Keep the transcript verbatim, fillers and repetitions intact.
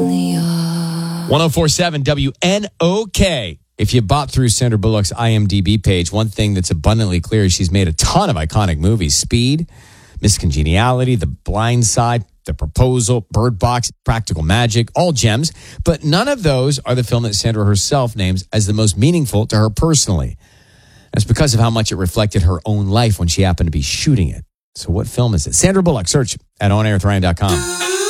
one oh four point seven W N O K. If you bought through Sandra Bullock's I M D B page, one thing that's abundantly clear is she's made a ton of iconic movies. Speed, Miss Congeniality, The Blind Side, The Proposal, Bird Box, Practical Magic, all gems. But none of those are the film that Sandra herself names as the most meaningful to her personally. That's because of how much it reflected her own life when she happened to be shooting it. So what film is it? Sandra Bullock. Search at on air with ryan dot com.